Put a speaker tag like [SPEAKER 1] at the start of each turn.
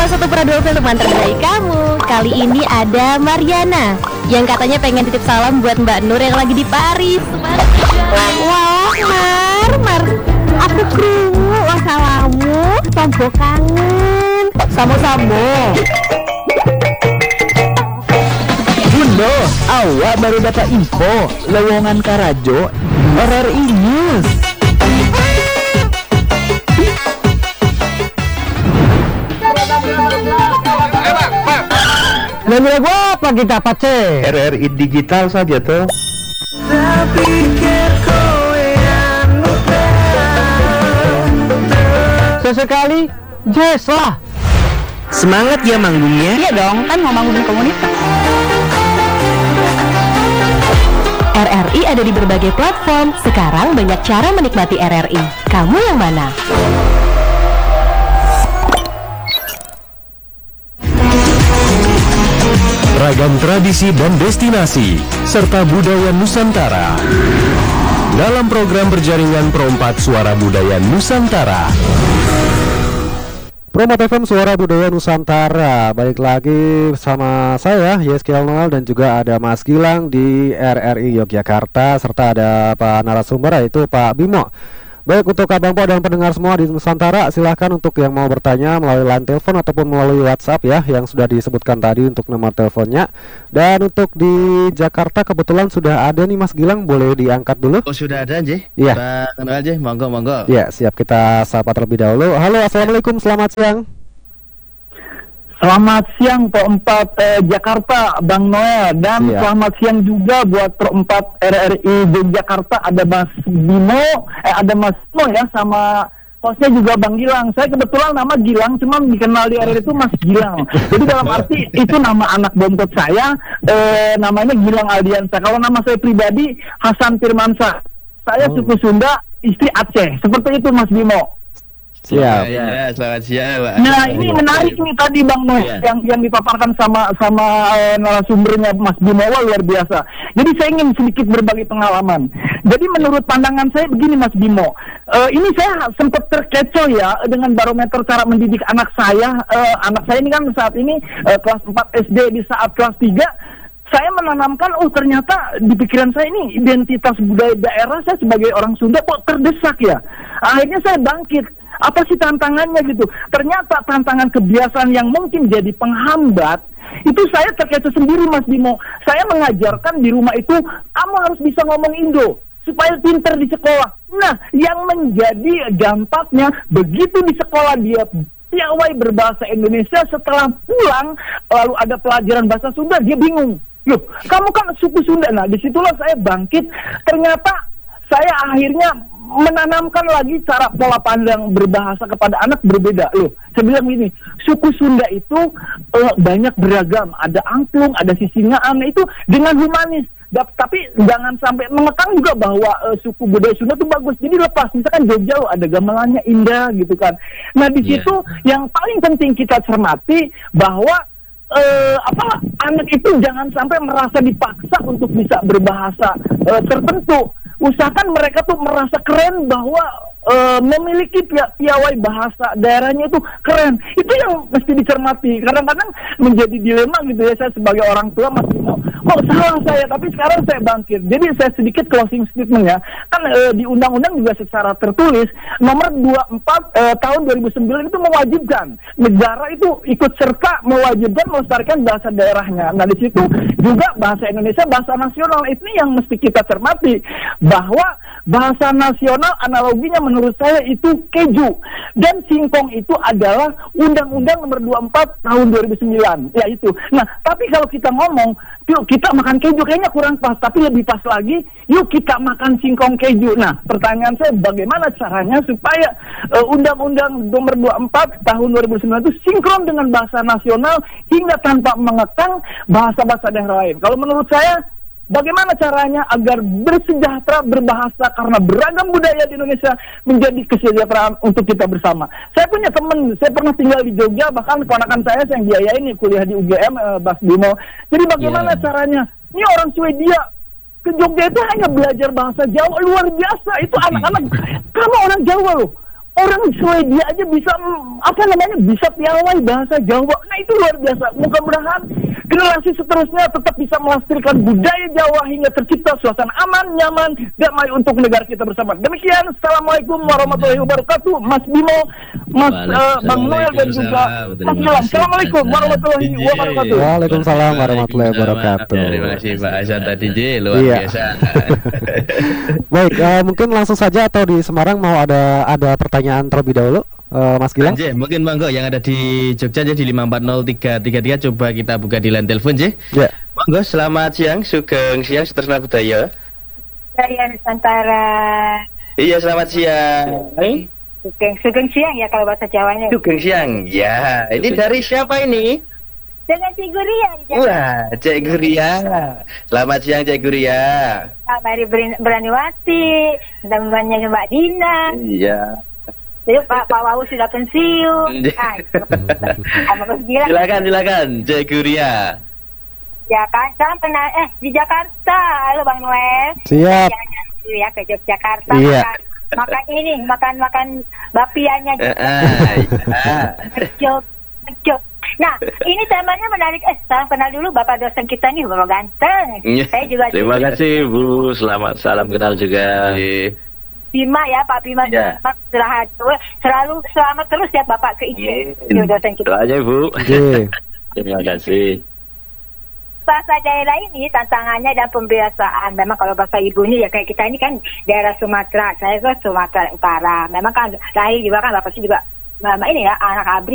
[SPEAKER 1] salah satu produk filman terbaik kamu. Kali ini ada Mariana yang katanya pengen titip salam buat Mbak Nur yang lagi di Paris.
[SPEAKER 2] Wah, Mar, aku krungu masalahmu, tombo kangen.
[SPEAKER 1] Samo-samo.
[SPEAKER 3] Bunda, awak baru dapat info lowongan Karajo RRI News.
[SPEAKER 4] Lagu apa kita pace?
[SPEAKER 5] RRI digital saja tuh.
[SPEAKER 4] Sesekali jazz lah.
[SPEAKER 3] Semangat ya manggungnya.
[SPEAKER 2] Iya dong, kan mau bangun komunitas.
[SPEAKER 1] RRI ada di berbagai platform. Sekarang banyak cara menikmati RRI. Kamu yang mana?
[SPEAKER 6] Ragam tradisi dan destinasi serta budaya Nusantara dalam program berjaringan Pro4 Suara Budaya Nusantara.
[SPEAKER 7] Pro4 FM Suara Budaya Nusantara. Balik lagi sama saya YSKL Noel dan juga ada Mas Gilang di RRI Yogyakarta serta ada Pak narasumber yaitu Pak Bimo. Baik, untuk Abang Po dan pendengar semua di Nusantara, silahkan untuk yang mau bertanya melalui line telepon ataupun melalui WhatsApp ya, yang sudah disebutkan tadi untuk nomor teleponnya. Dan untuk di Jakarta kebetulan sudah ada nih Mas Gilang, boleh diangkat dulu?
[SPEAKER 5] Oh, sudah ada aja.
[SPEAKER 7] Iya.
[SPEAKER 5] Kenal aja, monggo.
[SPEAKER 7] Ya, siap, kita sapa terlebih dahulu. Halo, assalamualaikum, selamat siang.
[SPEAKER 8] Selamat siang Pro4 Jakarta Bang Noel, dan selamat siang juga buat Pro4 RRI Yogyakarta, ada Mas Bimo, ada Mas Bimo ya, sama hostnya juga Bang Gilang. Saya kebetulan nama Gilang, cuma dikenal di RRI itu Mas Gilang. Jadi dalam arti itu nama anak bontot saya, namanya Gilang Aldiansa. Kalau nama saya pribadi Hasan Firmansyah. Saya suku Sunda, istri Aceh. Seperti itu Mas Bimo.
[SPEAKER 7] Siap.
[SPEAKER 5] Ya, selamat siang, Pak.
[SPEAKER 8] Nah, ini menarik nih tadi Bang Noel yang dipaparkan sama narasumbernya Mas Bimo, luar biasa. Jadi saya ingin sedikit berbagi pengalaman. Jadi menurut pandangan saya begini Mas Bimo, ini saya sempat terkecoh ya dengan barometer cara mendidik anak saya. Anak saya ini kan saat ini kelas 4 SD, di saat kelas 3 saya menanamkan, ternyata di pikiran saya ini identitas budaya daerah saya sebagai orang Sunda kok terdesak ya. Akhirnya saya bangkit. Apa sih tantangannya gitu? Ternyata tantangan kebiasaan yang mungkin jadi penghambat, itu saya terkecoh sendiri Mas Bimo. Saya mengajarkan di rumah itu, kamu harus bisa ngomong Indo supaya pinter di sekolah. Nah, yang menjadi dampaknya, begitu di sekolah dia piawai berbahasa Indonesia, setelah pulang lalu ada pelajaran bahasa Sunda, dia bingung. Loh, kamu kan suku Sunda. Nah, disitulah saya bangkit. Ternyata saya akhirnya menanamkan lagi cara pola pandang berbahasa kepada anak berbeda. Loh, saya bilang gini, suku Sunda itu banyak beragam, ada angklung, ada sisingaan, itu dengan humanis. Tapi jangan sampai mengekang juga bahwa suku budaya Sunda itu bagus. Jadi lepas, misalkan Jogja ada gamelannya indah gitu kan. Nah, di situ yang paling penting kita cermati bahwa anak itu jangan sampai merasa dipaksa untuk bisa berbahasa tertentu. Usahakan mereka tuh merasa keren bahwa memiliki piawai bahasa daerahnya itu keren. Itu yang mesti dicermati. Kadang-kadang menjadi dilema gitu ya, saya sebagai orang tua masih kok salah saya, tapi sekarang saya bangkit. Jadi saya sedikit closing statement ya. Kan di undang-undang juga secara tertulis nomor 24 tahun 2009 itu mewajibkan negara itu ikut serta mewajibkan melestarikan bahasa daerahnya. Nah, di situ juga bahasa Indonesia bahasa nasional. Ini yang mesti kita cermati, bahwa bahasa nasional analoginya menurut saya itu keju, dan singkong itu adalah Undang-Undang nomor 24 tahun 2009 ya itu. Nah, tapi kalau kita ngomong yuk kita makan keju, kayaknya kurang pas, tapi lebih pas lagi yuk kita makan singkong keju. Nah, pertanyaan saya, bagaimana caranya supaya Undang-Undang nomor 24 tahun 2009 itu sinkron dengan bahasa nasional hingga tanpa mengekang bahasa-bahasa daerah lain. Kalau menurut saya, bagaimana caranya agar bersejahtera berbahasa, karena beragam budaya di Indonesia menjadi kesejahteraan untuk kita bersama. Saya punya teman, saya pernah tinggal di Jogja, bahkan keponakan saya yang biayain kuliah di UGM, Bas Bimo. Jadi bagaimana caranya? Ini orang Swedia ke Jogja itu hanya belajar bahasa Jawa, luar biasa. Itu anak-anak, kamu orang Jawa loh. orang Swedia aja bisa bisa piawai bahasa Jawa. Nah itu luar biasa. Mudah-mudahan generasi seterusnya tetap bisa melestarikan budaya Jawa hingga tercipta suasana aman, nyaman, damai untuk negara kita bersama. Demikian, assalamualaikum warahmatullahi wabarakatuh, Mas Bimo, Mas Bang Noel dan juga Mas Gilang. Assalamualaikum warahmatullahi wabarakatuh.
[SPEAKER 7] Waalaikumsalam warahmatullahi wabarakatuh.
[SPEAKER 5] Terima kasih Pak Hasan tadi J, luar
[SPEAKER 7] Iya.
[SPEAKER 5] biasa.
[SPEAKER 7] Baik, mungkin langsung saja atau di Semarang mau ada pertanyaan terlebih dahulu, Mas Gilang?
[SPEAKER 5] J, mungkin monggo yang ada di Jogja J di 540-333 coba kita buka di line telepon J.
[SPEAKER 7] Ya.
[SPEAKER 5] Monggo, selamat siang, sugeng siang, Sutresna Budaya.
[SPEAKER 2] Saya Nusantara.
[SPEAKER 5] Iya, selamat siang.
[SPEAKER 2] Sugeng siang ya kalau bahasa Jawanya.
[SPEAKER 5] Sugeng siang. Ya, ini dari siapa ini?
[SPEAKER 2] Dengan Cik Guria di Jakarta.
[SPEAKER 5] Wah, Cik Guria. Selamat siang Cik Guria.
[SPEAKER 2] Mari Beraniwati, temannya Mbak Dina.
[SPEAKER 5] Iya.
[SPEAKER 2] Jadi Pak Wawu sudah pensiun.
[SPEAKER 5] Silakan Cik Guria.
[SPEAKER 2] Ya kan, sekarang pernah di Jakarta, halo Bang Noel.
[SPEAKER 7] Siap.
[SPEAKER 2] Ya ke Yogyakarta.
[SPEAKER 7] Iya.
[SPEAKER 2] Makan bapiannya. Job. Nah, ini temanya menarik. Salam kenal dulu Bapak dosen kita nih, Bapak ganteng. Saya juga.
[SPEAKER 9] Terima kasih Bu, selamat salam kenal juga.
[SPEAKER 2] Bima ya, Pak Bima.
[SPEAKER 9] Ya.
[SPEAKER 2] Selalu selamat terus ya Bapak ke IC. Dosen kita.
[SPEAKER 9] Doanya Bu.
[SPEAKER 7] Oke.
[SPEAKER 9] Terima kasih.
[SPEAKER 2] Bahasa daerah ini tantangannya dan pembiasaan. Memang kalau bahasa ibunya ya kayak kita ini kan daerah Sumatera. Saya ke Sumatera Utara. Memang kan lahir juga kan Bapak sih juga ini ya anak ABRI.